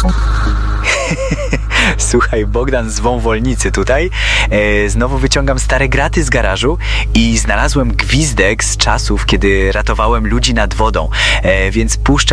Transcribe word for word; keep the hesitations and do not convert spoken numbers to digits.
Słuchaj, Bogdan z Wąwolnicy tutaj. E, znowu wyciągam stare graty z garażu i znalazłem gwizdek z czasów, kiedy ratowałem ludzi nad wodą, e, więc puszczę